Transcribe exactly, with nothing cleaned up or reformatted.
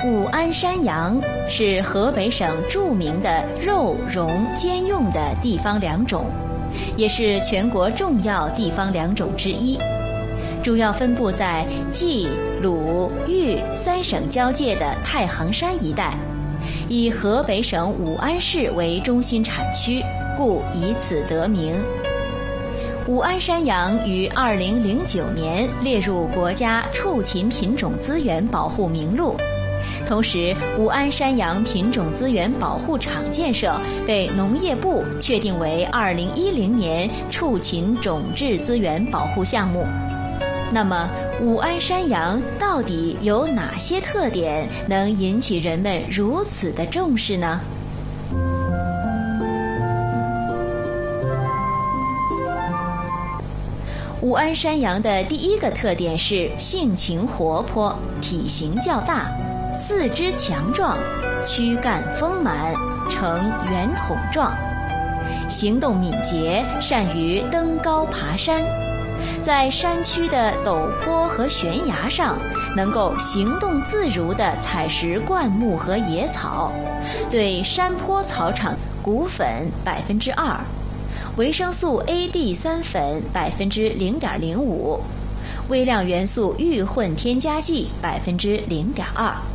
武安山羊是河北省著名的肉茸兼用的地方良种，也是全国重要地方良种之一，主要分布在冀、鲁、豫三省交界的太行山一带，以河北省武安市为中心产区，故以此得名。武安山羊于二零零九年列入国家畜禽品种资源保护名录，同时武安山羊品种资源保护场建设被农业部确定为二零一零年畜禽种质资源保护项目。那么武安山羊到底有哪些特点能引起人们如此的重视呢？武安山羊的第一个特点是性情活泼，体型较大，四肢强壮，躯干丰满，呈圆筒状，行动敏捷，善于登高爬山，在山区的陡坡和悬崖上能够行动自如地采食灌木和野草，对山坡草场骨粉百分之二，维生素 A D 三粉百分之零点零五，微量元素遇混添加剂百分之零点二。